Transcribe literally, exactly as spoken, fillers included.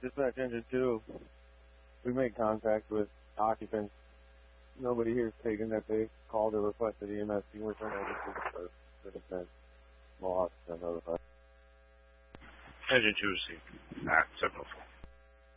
Dispatch engine two. We made contact with occupants. Nobody here is taking that they called or requested E M S. You were turned over to the defense. Small officer notified. Engine two received. At seven oh four.